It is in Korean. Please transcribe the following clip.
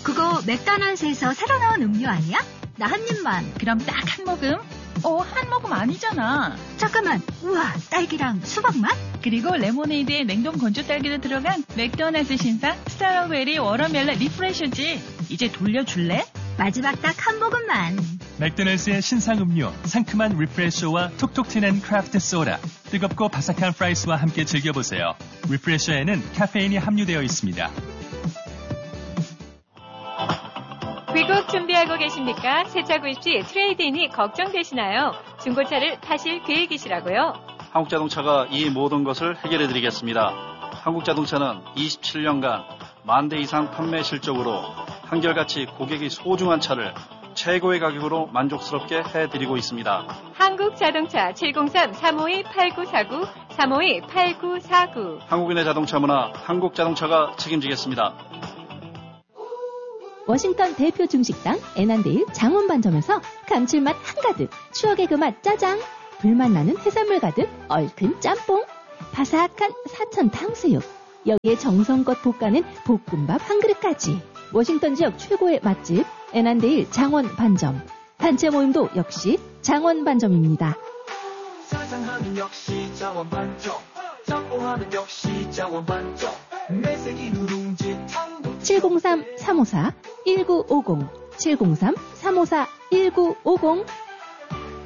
그거 맥도날드에서 새로 나온 음료 아니야? 나 한 입만. 그럼 딱 한 모금? 한 모금 아니잖아. 잠깐만. 우와, 딸기랑 수박 맛? 그리고 레모네이드에 냉동 건조 딸기도 들어간 맥도날드 신상 스트로베리 워터멜론 리프레셔지. 이제 돌려줄래? 마지막 딱 한 모금만. 맥도날드의 신상 음료 상큼한 리프레셔와 톡톡 튀는 크래프트 소다, 뜨겁고 바삭한 프라이스와 함께 즐겨보세요. 리프레셔에는 카페인이 함유되어 있습니다. 귀국 준비하고 계십니까? 새차 구입 시 트레이드인이 걱정되시나요? 중고차를 파실 계획이시라고요? 한국자동차가 이 모든 것을 해결해드리겠습니다. 한국자동차는 27년간 10,000대 이상 판매 실적으로 한결같이 고객이 소중한 차를 최고의 가격으로 만족스럽게 해드리고 있습니다. 한국자동차 703-352-8949, 352-8949. 한국인의 자동차 문화, 한국자동차가 책임지겠습니다. 워싱턴 대표 중식당 애난데일 장원반점에서 감칠맛 한가득, 추억의 그 맛 짜장, 불맛 나는 해산물 가득 얼큰 짬뽕, 바삭한 사천 탕수육, 여기에 정성껏 볶아낸 볶음밥 한 그릇까지. 워싱턴 지역 최고의 맛집 애난데일 장원반점. 단체 모임도 역시 장원반점입니다. 사장하는 역시 장원반점, 짬뽕하는 역시 장원반점. 매생이 누룽지 탕도 703-354-1950 703-354-1950